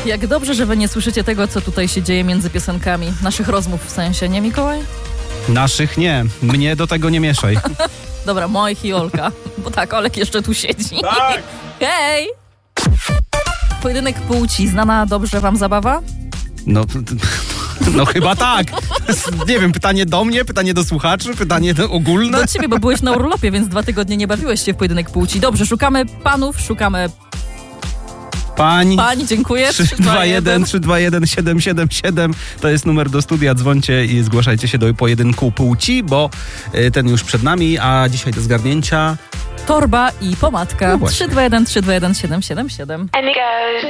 Jak dobrze, że wy nie słyszycie tego, co tutaj się dzieje między piosenkami. Naszych rozmów w sensie, nie Mikołaj? Naszych nie. Mnie do tego nie mieszaj. Dobra, moich i Olka. Bo tak, Olek jeszcze tu siedzi. Tak! Hej! Pojedynek płci. Znana dobrze wam zabawa? No chyba tak. Nie wiem, pytanie do mnie, pytanie do słuchaczy, pytanie ogólne. Do ciebie, bo byłeś na urlopie, więc 2 tygodnie nie bawiłeś się w pojedynek płci. Dobrze, szukamy panów, szukamy Pań, dziękuję. 321 321 777 to jest numer do studia. Dzwońcie i zgłaszajcie się do pojedynku płci, bo ten już przed nami, a dzisiaj do zgarnięcia Torba i pomadka. No właśnie. 321 321 777. And it goes.